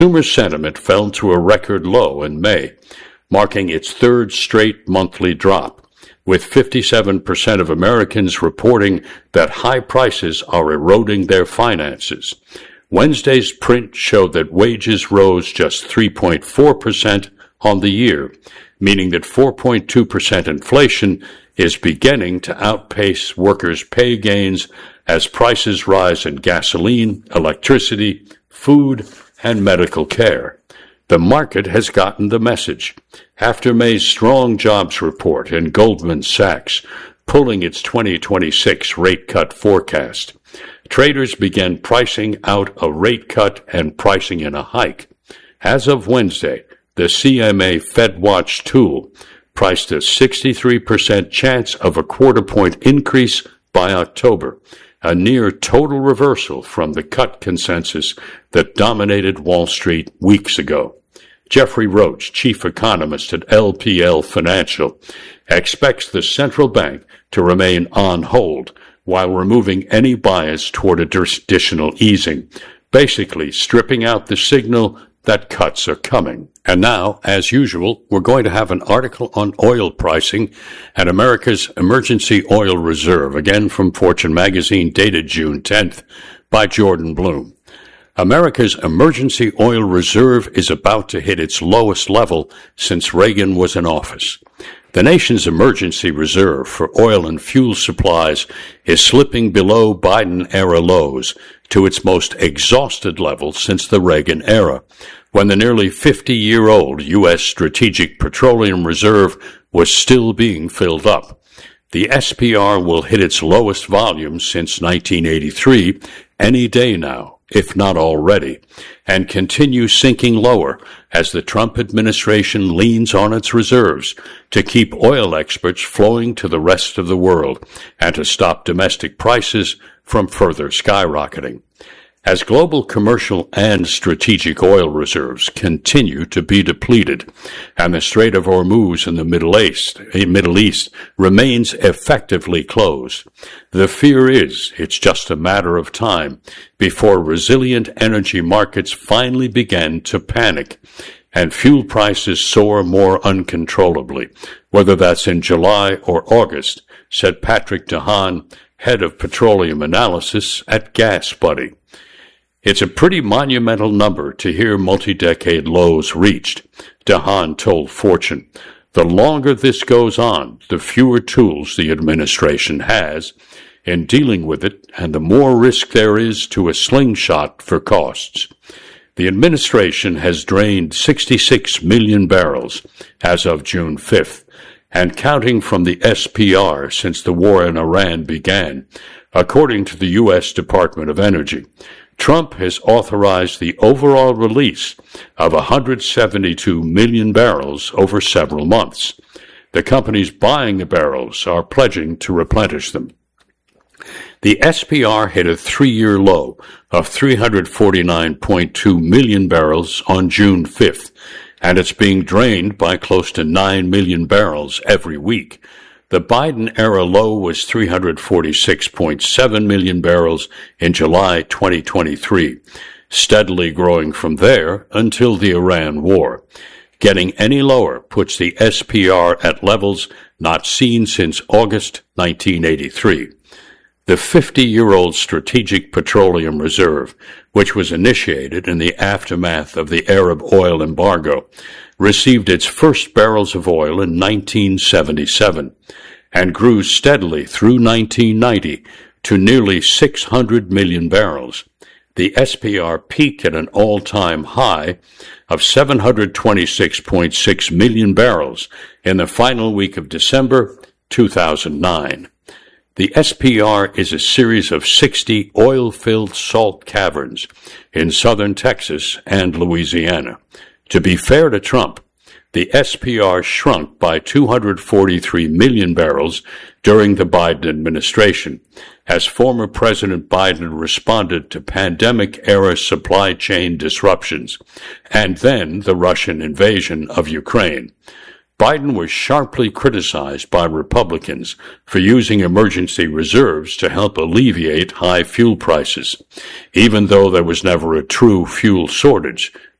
Consumer sentiment fell to a record low in May, marking its third straight monthly drop, with 57% of Americans reporting that high prices are eroding their finances. Wednesday's print showed that wages rose just 3.4% on the year, meaning that 4.2% inflation is beginning to outpace workers' pay gains as prices rise in gasoline, electricity, food, and medical care. The market has gotten the message. After May's strong jobs report and Goldman Sachs pulling its 2026 rate cut forecast, traders began pricing out a rate cut and pricing in a hike. As of Wednesday, the CMA FedWatch tool priced a 63% chance of a quarter-point increase by October, a near total reversal from the cut consensus that dominated Wall Street weeks ago. Jeffrey Roach, chief economist at LPL Financial, expects the central bank to remain on hold while removing any bias toward additional easing, basically stripping out the signal that cuts are coming. And now, as usual, we're going to have an article on oil pricing and America's emergency oil reserve, again from Fortune magazine, dated June 10th, by Jordan Bloom. America's emergency oil reserve is about to hit its lowest level since Reagan was in office. The nation's emergency reserve for oil and fuel supplies is slipping below Biden-era lows to its most exhausted level since the Reagan era, when the nearly 50-year-old U.S. Strategic Petroleum Reserve was still being filled up. The SPR will hit its lowest volume since 1983 any day now, if not already, and continue sinking lower as the Trump administration leans on its reserves to keep oil exports flowing to the rest of the world and to stop domestic prices from further skyrocketing. As global commercial and strategic oil reserves continue to be depleted, and the Strait of Hormuz in the Middle East remains effectively closed, the fear is it's just a matter of time before resilient energy markets finally begin to panic and fuel prices soar more uncontrollably, whether that's in July or August, said Patrick DeHaan, head of petroleum analysis at GasBuddy. It's a pretty monumental number to hear multi-decade lows reached, DeHaan told Fortune. The longer this goes on, the fewer tools the administration has in dealing with it, and the more risk there is to a slingshot for costs. The administration has drained 66 million barrels as of June 5th, and counting from the SPR since the war in Iran began, according to the U.S. Department of Energy. Trump has authorized the overall release of 172 million barrels over several months. The companies buying the barrels are pledging to replenish them. The SPR hit a three-year low of 349.2 million barrels on June 5th, and it's being drained by close to 9 million barrels every week. The Biden-era low was 346.7 million barrels in July 2023, steadily growing from there until the Iran war. Getting any lower puts the SPR at levels not seen since August 1983. The 50-year-old Strategic Petroleum Reserve, which was initiated in the aftermath of the Arab oil embargo, received its first barrels of oil in 1977 and grew steadily through 1990 to nearly 600 million barrels. The SPR peaked at an all-time high of 726.6 million barrels in the final week of December 2009. The SPR is a series of 60 oil-filled salt caverns in southern Texas and Louisiana. To be fair to Trump, the SPR shrunk by 243 million barrels during the Biden administration, as former President Biden responded to pandemic-era supply chain disruptions, and then the Russian invasion of Ukraine. Biden was sharply criticized by Republicans for using emergency reserves to help alleviate high fuel prices, even though there was never a true fuel shortage,